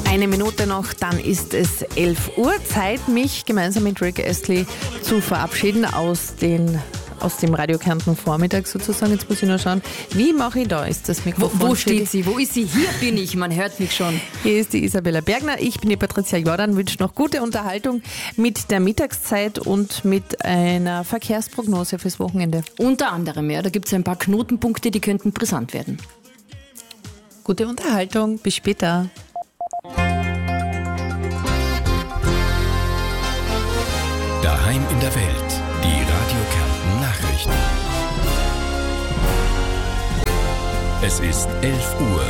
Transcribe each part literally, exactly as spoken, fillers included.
Eine Minute noch, dann ist es elf Uhr. Zeit, mich gemeinsam mit Rick Astley zu verabschieden aus, den, aus dem Radio Kärnten Vormittag sozusagen. Jetzt muss ich nur schauen, wie mache ich da? Ist das Mikrofon? Wo, wo steht sie? Wo ist sie? Hier bin ich, man hört mich schon. Hier ist die Isabella Bergner, ich bin die Patricia Jordan, wünsche noch gute Unterhaltung mit der Mittagszeit und mit einer Verkehrsprognose fürs Wochenende. Unter anderem, ja, da gibt es ein paar Knotenpunkte, die könnten brisant werden. Gute Unterhaltung, bis später. Daheim in der Welt, die Radio Kärnten Nachrichten. Es ist elf Uhr.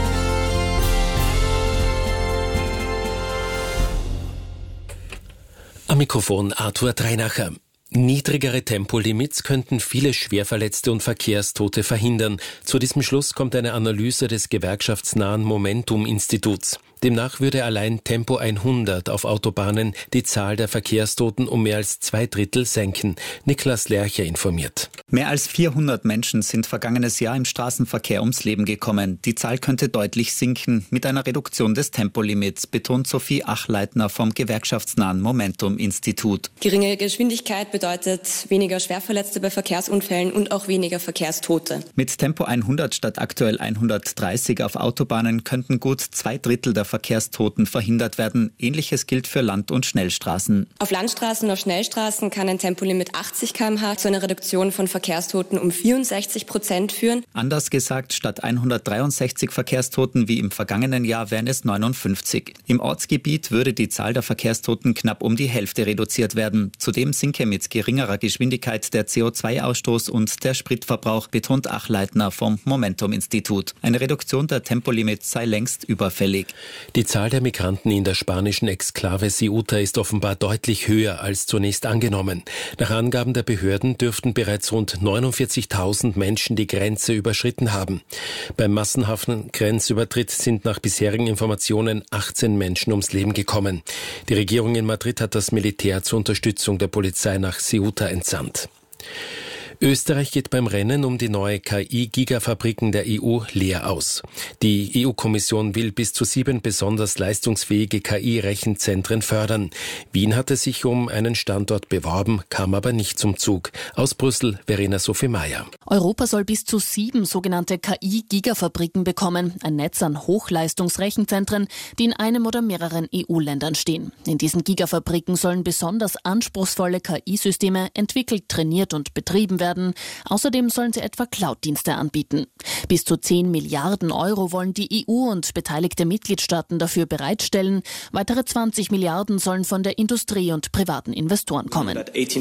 Am Mikrofon Arthur Dreinacher. Niedrigere Tempolimits könnten viele Schwerverletzte und Verkehrstote verhindern. Zu diesem Schluss kommt eine Analyse des gewerkschaftsnahen Momentum-Instituts. Demnach würde allein Tempo hundert auf Autobahnen die Zahl der Verkehrstoten um mehr als zwei Drittel senken. Niklas Lercher informiert. Mehr als vierhundert Menschen sind vergangenes Jahr im Straßenverkehr ums Leben gekommen. Die Zahl könnte deutlich sinken mit einer Reduktion des Tempolimits, betont Sophie Achleitner vom gewerkschaftsnahen Momentum-Institut. Geringe Geschwindigkeit bedeutet weniger Schwerverletzte bei Verkehrsunfällen und auch weniger Verkehrstote. Mit Tempo hundert statt aktuell hundertdreißig auf Autobahnen könnten gut zwei Drittel der Verkehrstoten verhindert werden. Ähnliches gilt für Land- und Schnellstraßen. Auf Landstraßen und auf Schnellstraßen kann ein Tempolimit achtzig Kilometer pro Stunde zu einer Reduktion von Verkehrstoten um vierundsechzig Prozent führen. Anders gesagt, statt hundertdreiundsechzig Verkehrstoten wie im vergangenen Jahr wären es neunundfünfzig. Im Ortsgebiet würde die Zahl der Verkehrstoten knapp um die Hälfte reduziert werden. Zudem sinke mit geringerer Geschwindigkeit der C O zwei Ausstoß und der Spritverbrauch, betont Achleitner vom Momentum-Institut. Eine Reduktion der Tempolimits sei längst überfällig. Die Zahl der Migranten in der spanischen Exklave Ceuta ist offenbar deutlich höher als zunächst angenommen. Nach Angaben der Behörden dürften bereits rund neunundvierzigtausend Menschen die Grenze überschritten haben. Beim massenhaften Grenzübertritt sind nach bisherigen Informationen achtzehn Menschen ums Leben gekommen. Die Regierung in Madrid hat das Militär zur Unterstützung der Polizei nach Ceuta entsandt. Österreich geht beim Rennen um die neue K I-Gigafabriken der E U leer aus. Die E U-Kommission will bis zu sieben besonders leistungsfähige K I-Rechenzentren fördern. Wien hatte sich um einen Standort beworben, kam aber nicht zum Zug. Aus Brüssel, Verena Sophie Meyer. Europa soll bis zu sieben sogenannte K I-Gigafabriken bekommen. Ein Netz an Hochleistungsrechenzentren, die in einem oder mehreren E U-Ländern stehen. In diesen Gigafabriken sollen besonders anspruchsvolle K I-Systeme entwickelt, trainiert und betrieben werden. Außerdem sollen sie etwa Cloud-Dienste anbieten. Bis zu zehn Milliarden Euro wollen die E U und beteiligte Mitgliedstaaten dafür bereitstellen. Weitere zwanzig Milliarden sollen von der Industrie und privaten Investoren kommen.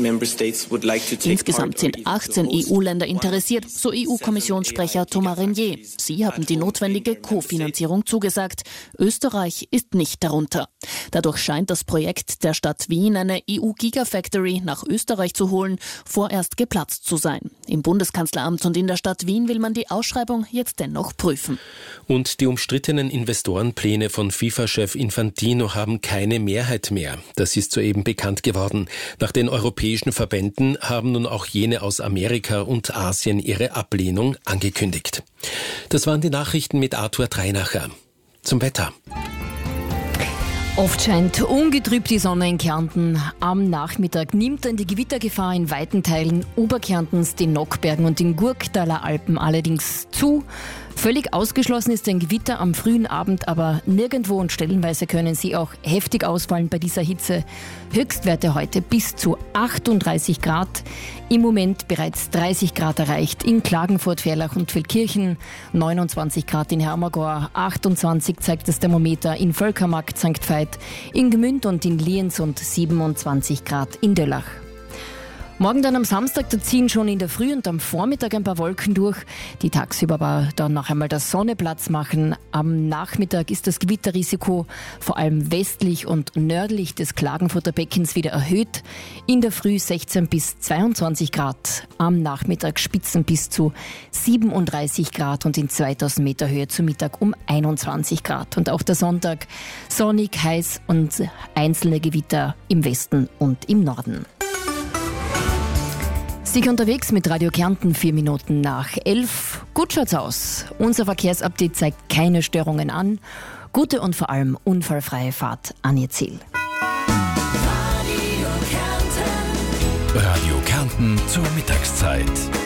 Insgesamt sind achtzehn E U-Länder interessiert, so E U-Kommissionssprecher Thomas Renier. Sie haben die notwendige Kofinanzierung zugesagt. Österreich ist nicht darunter. Dadurch scheint das Projekt der Stadt Wien, eine E U-Gigafactory nach Österreich zu holen, vorerst geplatzt zu sein. Im Bundeskanzleramt und in der Stadt Wien will man die Ausschreibung jetzt dennoch prüfen. Und die umstrittenen Investorenpläne von FIFA-Chef Infantino haben keine Mehrheit mehr. Das ist soeben bekannt geworden. Nach den europäischen Verbänden haben nun auch jene aus Amerika und Asien ihre Ablehnung angekündigt. Das waren die Nachrichten mit Arthur Dreinacher. Zum Wetter. Oft scheint ungetrübt die Sonne in Kärnten. Am Nachmittag nimmt dann die Gewittergefahr in weiten Teilen Oberkärntens, den Nockbergen und den Gurktaler Alpen allerdings zu. Völlig ausgeschlossen ist ein Gewitter am frühen Abend, aber nirgendwo und stellenweise können sie auch heftig ausfallen bei dieser Hitze. Höchstwerte heute bis zu achtunddreißig Grad. Im Moment bereits dreißig Grad erreicht in Klagenfurt, Verlach und Feldkirchen, neunundzwanzig Grad in Hermagor, achtundzwanzig zeigt das Thermometer in Völkermarkt, Sankt Veit, in Gmünd und in Lienz und siebenundzwanzig Grad in Döllach. Morgen dann am Samstag, da ziehen schon in der Früh und am Vormittag ein paar Wolken durch, die tagsüber aber dann noch einmal der Sonne Platz machen. Am Nachmittag ist das Gewitterrisiko vor allem westlich und nördlich des Klagenfurter Beckens wieder erhöht. In der Früh sechzehn bis zweiundzwanzig Grad, am Nachmittag Spitzen bis zu siebenunddreißig Grad und in zweitausend Meter Höhe zu Mittag um einundzwanzig Grad. Und auch der Sonntag sonnig, heiß und einzelne Gewitter im Westen und im Norden. Sicher unterwegs mit Radio Kärnten, vier Minuten nach elf. Gut schaut's aus. Unser Verkehrsupdate zeigt keine Störungen an. Gute und vor allem unfallfreie Fahrt an Ihr Ziel. Radio Kärnten zur Mittagszeit.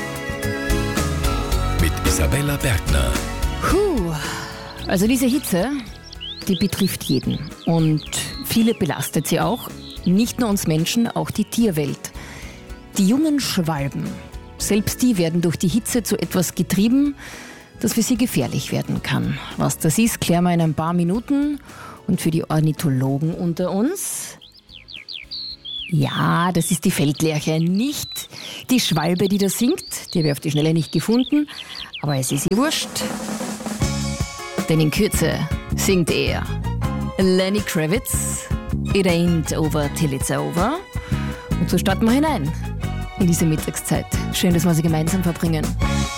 Mit Isabella Bergner. Puh, also diese Hitze, die betrifft jeden. Und viele belastet sie auch. Nicht nur uns Menschen, auch die Tierwelt. Die jungen Schwalben, selbst die werden durch die Hitze zu etwas getrieben, das für sie gefährlich werden kann. Was das ist, klären wir in ein paar Minuten. Und für die Ornithologen unter uns... Ja, das ist die Feldlerche, nicht die Schwalbe, die da singt. Die habe ich auf die Schnelle nicht gefunden, aber es ist ihr wurscht. Denn in Kürze singt er Lenny Kravitz, It Ain't Over Till It's Over. Und so starten wir hinein in diese Mittagszeit. Schön, dass wir sie gemeinsam verbringen.